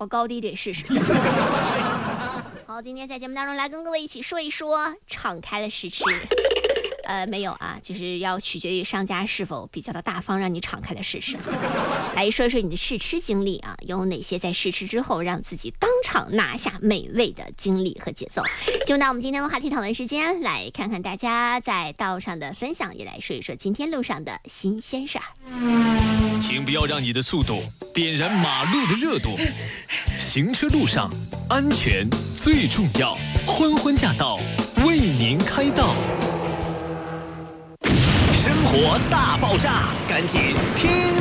我高低得试试。好，今天在节目当中来跟各位一起说一说敞开了试吃。没有啊，就是要取决于商家是否比较的大方，让你敞开了试吃。来说一说你的试吃经历啊，有哪些在试吃之后让自己当场拿下美味的经历和节奏？就到我们今天的话题讨论时间，来看看大家在道上的分享，也来说一说今天路上的新鲜事儿。 请不要让你的速度点燃马路的热度，行车路上安全最重要。欢欢驾到，为您开道。生活大爆炸，赶紧听